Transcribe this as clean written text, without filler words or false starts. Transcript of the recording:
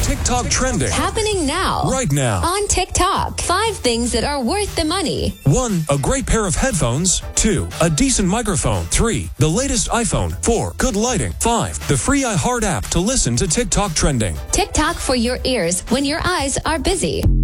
TikTok trending. Happening now. Right now. On TikTok. 5 things that are worth the money. 1. A great pair of headphones. 2. A decent microphone. 3. The latest iPhone. 4. Good lighting. 5. The free iHeart app to listen to TikTok trending. TikTok for your ears when your eyes are busy.